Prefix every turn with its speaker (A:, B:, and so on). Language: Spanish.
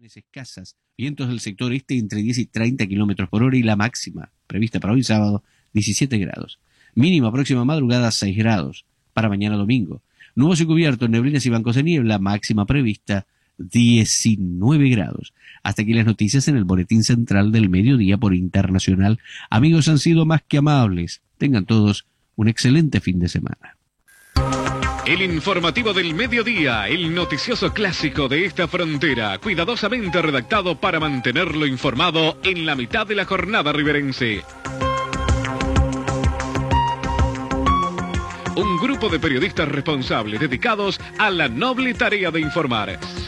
A: escasas, vientos del sector este entre 10 y 30 kilómetros por hora y la máxima prevista para hoy sábado 17 grados. Mínima próxima madrugada 6 grados. Para mañana domingo, nuboso y cubierto, neblinas y bancos de niebla, máxima prevista 19 grados. Hasta aquí las noticias en el Boletín Central del Mediodía por Internacional. Amigos, han sido más que amables. Tengan todos un excelente fin de semana.
B: El informativo del mediodía, el noticioso clásico de esta frontera, cuidadosamente redactado para mantenerlo informado en la mitad de la jornada riverense. Un grupo de periodistas responsables dedicados a la noble tarea de informar.